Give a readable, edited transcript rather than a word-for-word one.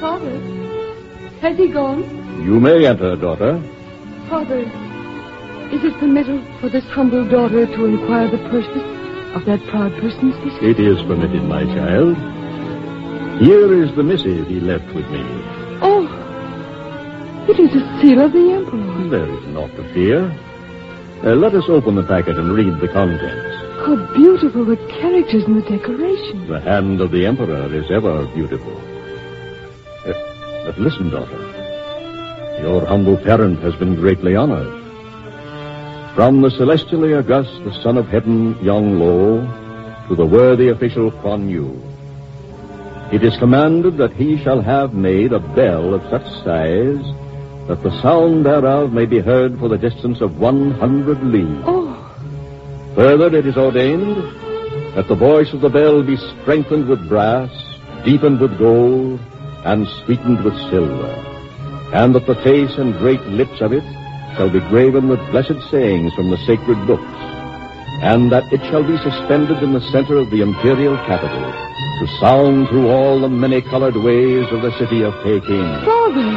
Father, has he gone? You may enter, daughter. Father, is it permitted for this humble daughter to inquire the purpose of that proud person's visit? It is permitted, my child. Here is the missive he left with me. Oh, it is a seal of the Emperor. There is naught to fear. Let us open the packet and read the contents. How beautiful the characters and the decoration. The hand of the Emperor is ever beautiful. But listen, daughter. Your humble parent has been greatly honored. From the celestially august, the son of heaven, Young Lo, to the worthy official Kuan Yu, it is commanded that he shall have made a bell of such size that the sound thereof may be heard for the distance of 100 li. Oh. Further, it is ordained that the voice of the bell be strengthened with brass, deepened with gold, and sweetened with silver, and that the face and great lips of it shall be graven with blessed sayings from the sacred books, and that it shall be suspended in the center of the imperial capital to sound through all the many-colored ways of the city of Peking. Father!